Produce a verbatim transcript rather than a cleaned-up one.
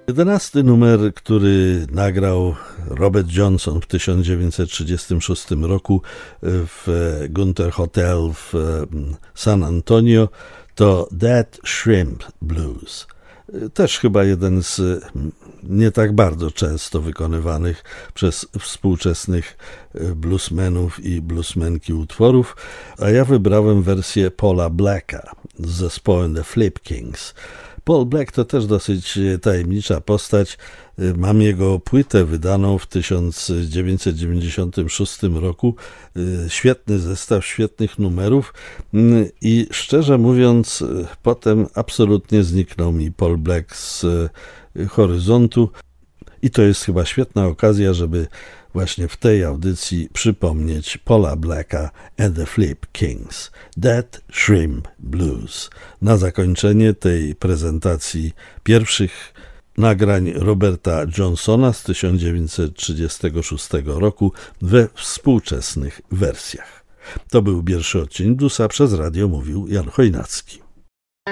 Jedenasty numer, który nagrał Robert Johnson w tysiąc dziewięćset trzydziestym szóstym roku w Gunther Hotel w San Antonio, to That Shrimp Blues. Też chyba jeden z nie tak bardzo często wykonywanych przez współczesnych bluesmenów i bluesmenki utworów, a ja wybrałem wersję Paula Blacka z zespołem The Flip Kings. Paul Black to też dosyć tajemnicza postać. Mam jego płytę wydaną w tysiąc dziewięćset dziewięćdziesiątym szóstym roku. Świetny zestaw świetnych numerów i szczerze mówiąc potem absolutnie zniknął mi Paul Black z horyzontu i to jest chyba świetna okazja, żeby właśnie w tej audycji przypomnieć Paula Blacka and the Flip Kings. That Shrimp Blues. Na zakończenie tej prezentacji pierwszych nagrań Roberta Johnsona z tysiąc dziewięćset trzydziestego szóstego roku we współczesnych wersjach. To był pierwszy odcinek Bluesa, przez radio mówił Jan Chojnacki.